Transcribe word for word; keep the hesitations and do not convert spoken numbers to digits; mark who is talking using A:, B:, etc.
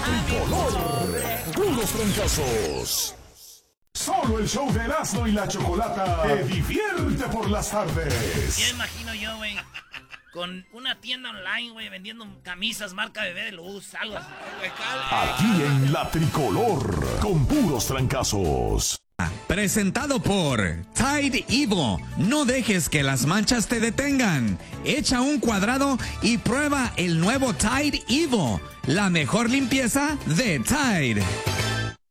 A: tricolor. Puros trancazos. Solo el show de Erasmo y la Chocolata te divierte por las tardes.
B: Ya imagino yo, güey, con una tienda online, güey, vendiendo camisas marca Bebé de Luz, algo así.
A: Aquí en la tricolor, con puros trancazos.
C: Presentado por Tide Evo. No dejes que las manchas te detengan. Echa un cuadrado y prueba el nuevo Tide Evo. La mejor limpieza de Tide.